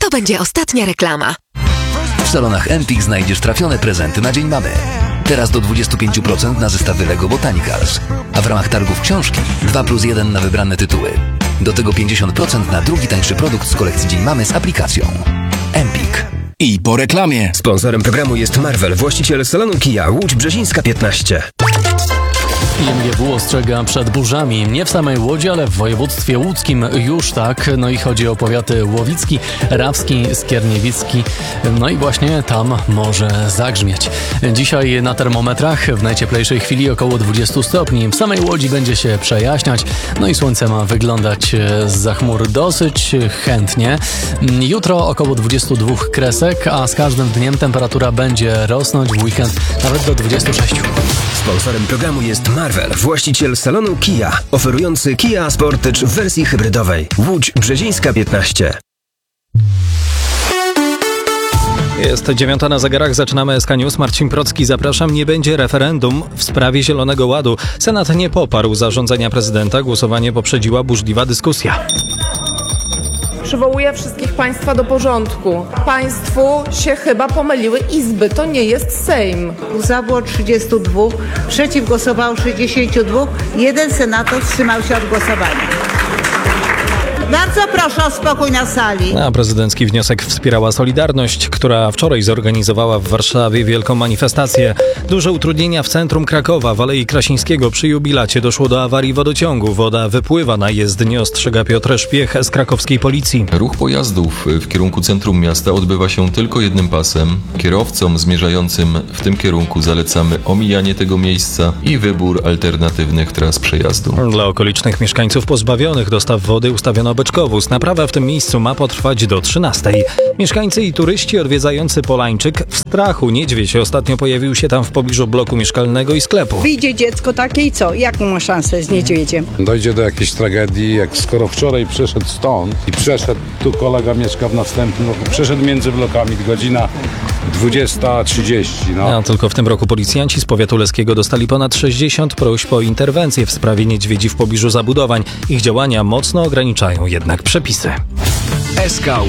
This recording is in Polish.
To będzie ostatnia reklama. W salonach Empik znajdziesz trafione prezenty na Dzień Mamy. Teraz do 25% na zestawy Lego Botanicals. A w ramach targów książki 2+1 na wybrane tytuły. Do tego 50% na drugi tańszy produkt z kolekcji Dzień Mamy z aplikacją. Empik. I po reklamie. Sponsorem programu jest Marvel, właściciel salonu Kia, Łódź Brzezińska 15. IMGW ostrzega przed burzami. Nie w samej Łodzi, ale w województwie łódzkim już tak. No i chodzi o powiaty łowicki, rawski, skierniewicki. No i właśnie tam może zagrzmieć. Dzisiaj na termometrach w najcieplejszej chwili około 20 stopni. W samej Łodzi będzie się przejaśniać. No i słońce ma wyglądać zza chmur dosyć chętnie. Jutro około 22 kresek, a z każdym dniem temperatura będzie rosnąć w weekend nawet do 26. Sponsorem programu jest Marvel, właściciel salonu Kia, oferujący Kia Sportage w wersji hybrydowej. Łódź Brzezińska 15. Jest 9 na zegarach, zaczynamy SK News. Marcin Procki, zapraszam. Nie będzie referendum w sprawie Zielonego Ładu. Senat nie poparł zarządzenia prezydenta. Głosowanie poprzedziła burzliwa dyskusja. Przywołuję wszystkich Państwa do porządku. Państwu się chyba pomyliły izby. To nie jest Sejm. Za było 32, przeciw głosowało 62, jeden senator wstrzymał się od głosowania. Bardzo proszę o spokój na sali. A prezydencki wniosek wspierała Solidarność, która wczoraj zorganizowała w Warszawie wielką manifestację. Duże utrudnienia w centrum Krakowa, w Alei Krasińskiego. Przy jubilacie doszło do awarii wodociągu. Woda wypływa na jezdnię, ostrzega Piotr Szpiech z krakowskiej policji. Ruch pojazdów w kierunku centrum miasta odbywa się tylko jednym pasem. Kierowcom zmierzającym w tym kierunku zalecamy omijanie tego miejsca i wybór alternatywnych tras przejazdu. Dla okolicznych mieszkańców pozbawionych dostaw wody ustawiono beczkowóz. Naprawa w tym miejscu ma potrwać do 13. Mieszkańcy i turyści odwiedzający Polańczyk w strachu. Niedźwiedź ostatnio pojawił się tam w pobliżu bloku mieszkalnego i sklepu. Wyjdzie dziecko takie i co? Jaką ma szansę z niedźwiedziem? Dojdzie do jakiejś tragedii, jak skoro wczoraj przeszedł stąd i przeszedł, tu kolega mieszka w następnym bloku, przeszedł między blokami, godzina 20:30. A tylko w tym roku policjanci z powiatu leskiego dostali ponad 60 próśb o interwencję w sprawie niedźwiedzi w pobliżu zabudowań. Ich działania mocno ograniczają jednak przepisy. SK